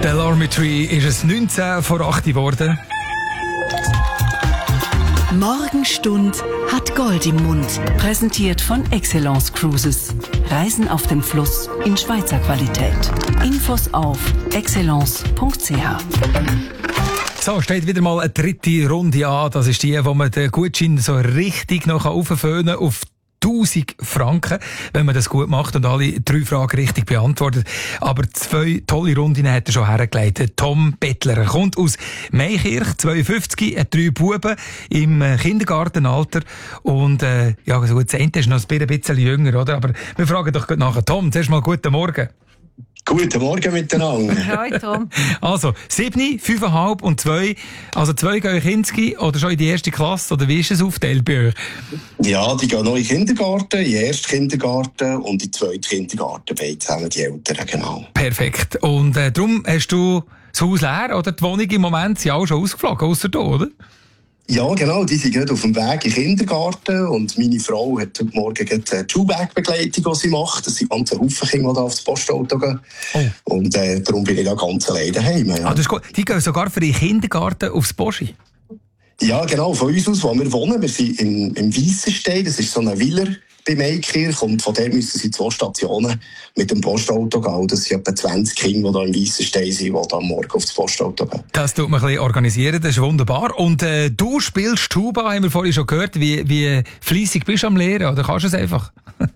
Der Alarm Tree ist es 19 vor 8 geworden. Morgenstund hat Gold im Mund. Präsentiert von Excellence Cruises. Reisen auf dem Fluss in Schweizer Qualität. Infos auf excellence.ch. So, steht wieder mal eine dritte Runde an. Das ist die, wo man den Gutschein so richtig noch aufhören kann auf 1000 Franken, wenn man das gut macht und alle 3 Fragen richtig beantwortet. Aber 2 tolle Runden hat er schon hergelegt. Tom Bettler. Er kommt aus Meikirch, 52, hat 3 Buben im Kindergartenalter. Und, ja, so gut, das Ende ist noch ein bisschen jünger, oder? Aber wir fragen doch gleich nachher. Tom, zuerst mal guten Morgen. Guten Morgen miteinander. Hi Tom. Also, 7, 5,5 und 2. Also 2 gehen in Kinski oder schon in die erste Klasse? Oder wie ist es aufgeteilt bei euch? Ja, die gehen noch in den Kindergarten, in den ersten Kindergarten und in den zweiten Kindergarten. Beide zusammen, die Eltern, genau. Perfekt. Und darum hast du das Haus leer oder die Wohnung im Moment sind auch schon ausgeflogen, ausser du, oder? Ja, genau, die sind gerade auf dem Weg in den Kindergarten und meine Frau hat heute Morgen die Schulwegbegleitung, die sie macht. Das sind ganze Haufen Kinder, die auf das Postauto gehen. Oh. Und darum bin ich da ganz alleine daheim. Ja. Ah, das ist gut. Die gehen sogar für den Kindergarten aufs Poschi? Ja, genau, von uns aus, wo wir wohnen. Wir sind im Weissenstein, das ist so ein Willer bei Meikirch und von der müssen sie 2 Stationen mit dem Postauto gehen. Das sind etwa 20 Kinder, die hier im Weissenstein sind, die dann morgen auf das Postauto gehen. Das tut man ein bisschen organisieren, das ist wunderbar. Und du spielst Tuba, haben wir vorhin schon gehört. Wie fleissig bist du am Lehren, oder kannst du es einfach?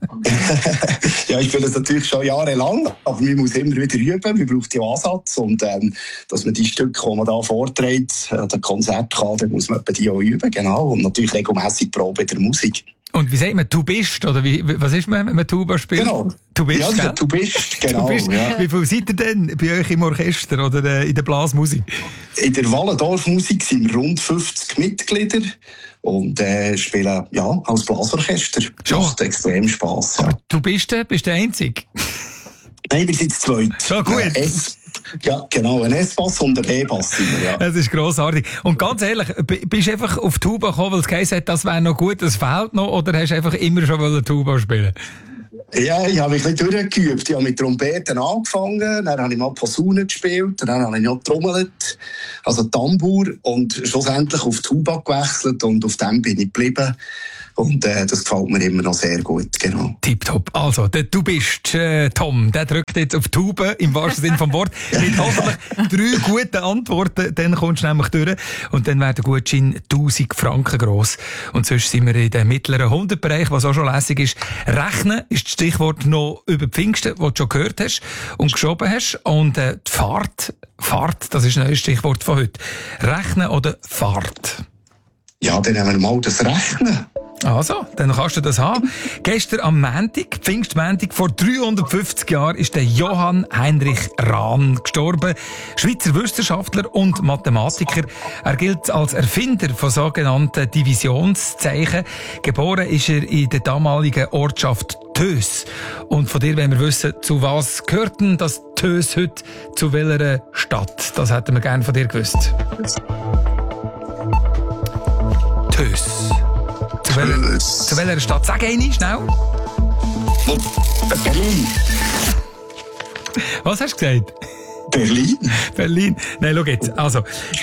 Ja, ich spiele das natürlich schon jahrelang, aber man muss immer wieder üben, man braucht den Ansatz und dass man die Stücke, die man da vorträgt, an den Konzert kann, dann muss man die auch üben, genau, und natürlich regelmässig Probe der Musik. Und wie sagt man, du bist, oder was ist man, wenn man Tuba spielt? Genau. Du bist, ja, gell? Du bist, genau. Du bist. Ja. Wie viel seid ihr denn bei euch im Orchester oder in der Blasmusik? In der Wallendorf-Musik sind wir rund 50 Mitglieder und spielen ja, als Blasorchester. Macht extrem Spass. Ja. Du bist der Einzige? Nein, wir sind zu zweit. So gut. Ja, genau, ein S-Bass und ein B-Bass sind wir, ja. Das ist grossartig. Und ganz ehrlich, bist du einfach auf Tuba gekommen, weil es geheißen hat, das wäre noch gut, das fehlt noch, oder hast du einfach immer schon Tuba spielen? Ja, ich habe mich ein bisschen durchgeübt. Ich habe mit Trompeten angefangen, dann habe ich mal Posaune gespielt, dann habe ich noch getrommelt, also Tambour, und schlussendlich auf Tuba gewechselt und auf dem bin ich geblieben. Und das gefällt mir immer noch sehr gut, genau. Tipptopp. Also, du bist Tom, der drückt jetzt auf die Tube, im wahrsten Sinne vom Wort. Mit hoffentlich 3 guten Antworten, dann kommst du nämlich durch. Und dann wäre der Gutschein 1000 Franken gross. Und sonst sind wir in dem mittleren 100-Bereich, was auch schon lässig ist. Rechnen ist das Stichwort noch über Pfingsten, das du schon gehört hast und geschoben hast. Und die Fahrt, das ist ein neues Stichwort von heute. Rechnen oder Fahrt? Ja, dann nehmen wir mal das Rechnen. Also, dann kannst du das haben. Gestern am Montag, Pfingstmontag, vor 350 Jahren, ist der Johann Heinrich Rahn gestorben. Schweizer Wissenschaftler und Mathematiker. Er gilt als Erfinder von sogenannten Divisionszeichen. Geboren ist er in der damaligen Ortschaft Tös. Und von dir wollen wir wissen, zu was gehört denn das Tös heute, zu welcher Stadt? Das hätten wir gerne von dir gewusst. Tös. Zu welcher Stadt? Sag eine, schnell. Berlin. Was hast du gesagt? Berlin. Nein, schau jetzt. Also,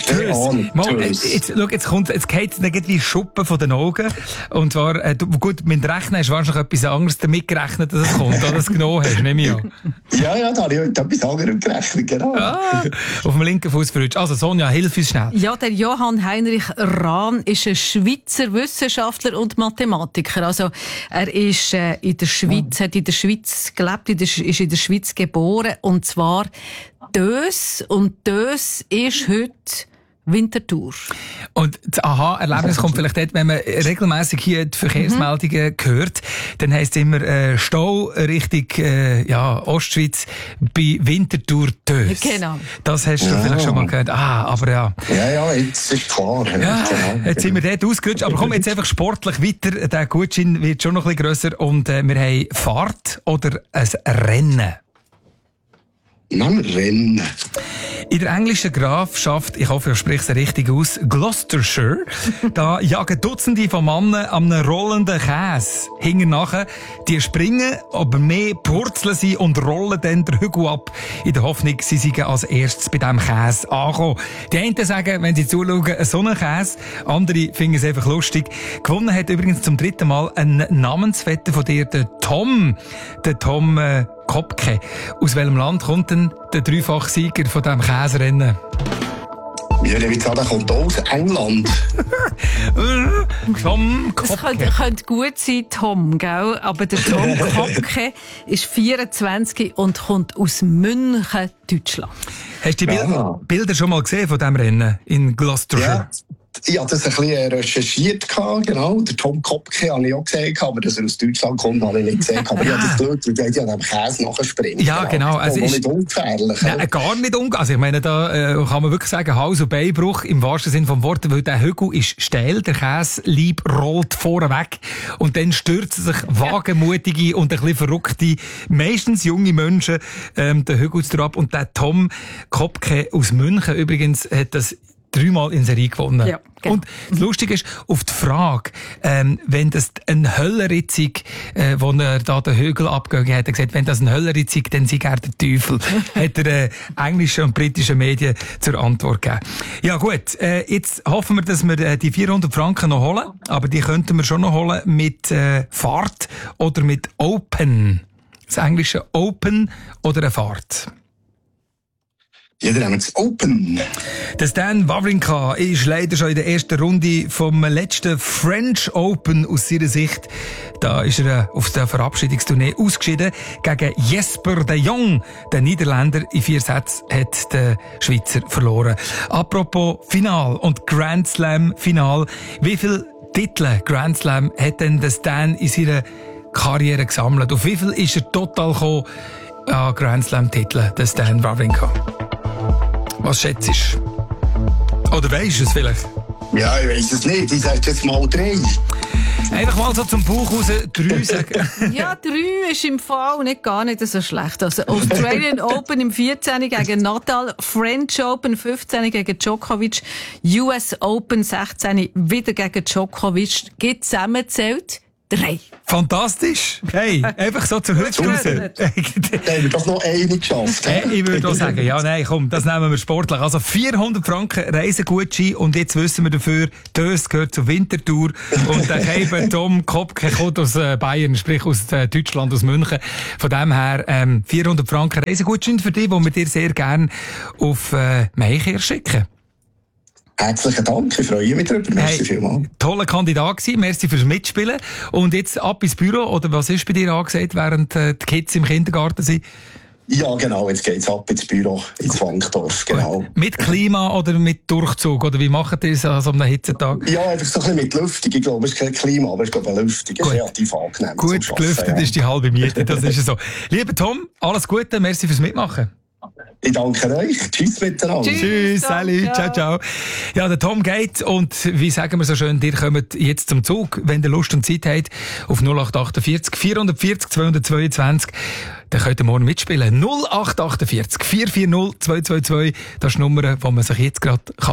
jetzt geht es nicht wie Schuppen von den Augen. Und zwar, gut, mit Rechnen hast du wahrscheinlich etwas anderes damit gerechnet, dass es kommt, oder das genommen hast, nehme ich an. Ja, da habe ich heute etwas anderes gerechnet, genau. Ah, auf dem linken Fuß verrutscht. Also, Sonja, hilf uns schnell. Ja, der Johann Heinrich Rahn ist ein Schweizer Wissenschaftler und Mathematiker. Also, er ist in der Schweiz, hat in der Schweiz gelebt, ist in der Schweiz geboren, und zwar Tös, und Tös ist heute Winterthur. Und das Aha-Erlebnis kommt vielleicht dort, wenn man regelmässig hier die Verkehrsmeldungen hört, dann heisst es immer Stau Richtung Ostschweiz bei Winterthur Tös. Genau. Das hast du vielleicht schon mal gehört. Aber ja. Ja, jetzt ist klar. Ja, jetzt sind wir dort ausgerutscht. Aber komm jetzt einfach sportlich weiter. Der Gutschein wird schon noch ein bisschen grösser. Und wir haben Fahrt oder ein Rennen. Nein, Rennen. In der englischen Grafschaft, ich hoffe, ich spreche es richtig aus, Gloucestershire, da jagen Dutzende von Männern an einem rollenden Käse hinten nachher. Die springen, aber mehr purzeln sie und rollen dann den Hügel ab, in der Hoffnung, sie seien als erstes bei diesem Käse angekommen. Die einen sagen, wenn sie zuschauen, so einen Käse, andere finden es einfach lustig. Gewonnen hat übrigens zum 3. Mal ein Namensvetter von dir, der Tom Kopke. Aus welchem Land kommt denn der Dreifachsieger von diesem Käserennen? Ja, der kommt aus England. Tom Kopke. Das könnte gut sein, Tom, gell? Aber der Tom Kopke ist 24 und kommt aus München, Deutschland. Hast du die Bilder schon mal gesehen von diesem Rennen in Gloucestershire? Ja. Ich habe das ein bisschen recherchiert, genau. Der Tom Kopke habe ich auch gesehen, aber dass er aus Deutschland kommt, habe ich nicht gesehen. Aber ich habe das geschaut, weil der an dem Käse nachspringt. Ja, genau. Also ist nicht ungefährlich. Nein, gar nicht ungefährlich. Also ich meine, da kann man wirklich sagen, Hals- und Beinbruch im wahrsten Sinne vom Wort, weil der Hügel ist steil, der Käseleib rollt vorne weg und dann stürzen sich wagemutige und ein bisschen verrückte, meistens junge Menschen den Hügel ab. Und der Tom Kopke aus München übrigens hat das 3-mal in Serie gewonnen. Ja, genau. Und das Lustige ist, auf die Frage, wenn das ein Höllenritzig, wo er da den Hügel abgegangen hat, er gesagt, wenn das ein Höllenritzig, dann sei er der Teufel. Hat er englischen und britischen Medien zur Antwort gegeben. Ja gut, jetzt hoffen wir, dass wir die 400 Franken noch holen, aber die könnten wir schon noch holen mit Fahrt oder mit Open. Das englische Open oder eine Fahrt. Ja, dann haben wir das Open. Der Stan Wawrinka ist leider schon in der ersten Runde vom letzten French Open aus seiner Sicht. Da ist er auf der Verabschiedungstournee ausgeschieden gegen Jesper de Jong. Der Niederländer in 4 Sätzen hat der Schweizer verloren. Apropos Final und Grand Slam Final. Wie viele Titel Grand Slam hat denn der Stan in seiner Karriere gesammelt? Auf wie viel ist er total gekommen an Grand Slam Titeln, der Stan Wawrinka? Was schätzt du? Oder weisst du es vielleicht? Ja, ich weiss es nicht. Ich sage jetzt mal 3. Einfach mal so zum Bauch raus 3 sagen. Ja, 3 ist im Fall gar nicht so schlecht. Also Australian Open im 14. gegen Nadal, French Open 15 gegen Djokovic, US Open 16 wieder gegen Djokovic. Geht zusammengezählt 3. Fantastisch. Hey, einfach so zur Hüfte raus. Haben wir doch noch eine geschafft. Ich würde auch sagen, ja, nein, komm, das nehmen wir sportlich. Also 400 Franken Reisegutschein und jetzt wissen wir dafür, das gehört zur Wintertour und der Keiber Tom Kopke kommt aus Bayern, sprich aus Deutschland, aus München. Von dem her 400 Franken Reisegutschein für dich, die wir dir sehr gerne auf Meicher schicken. Herzlichen Dank, ich freue mich darüber. Merci vielmals. Toller Kandidat gewesen, merci fürs Mitspielen. Und jetzt ab ins Büro, oder was ist bei dir angesagt, während die Kids im Kindergarten sind? Ja, genau, jetzt geht's ab ins Büro, ins Wankdorf, genau. Mit Klima oder mit Durchzug, oder wie machen die es an so einem Hitzetag? Ja, einfach so ein bisschen mit Lüftung, ich glaube, es ist kein Klima, aber ich glaube, eine Lüftung ist relativ angenehm. Gut, gelüftet ist die halbe Miete, das ist so. Lieber Tom, alles Gute, merci fürs Mitmachen. Ich danke euch. Tschüss miteinander. Tschüss, Sally. Ciao, ciao. Ja, der Tom geht und wie sagen wir so schön, ihr kommt jetzt zum Zug, wenn ihr Lust und Zeit habt, auf 0848 440 222. Dann könnt ihr morgen mitspielen. 0848 440 222. Das ist die Nummer, die man sich jetzt gerade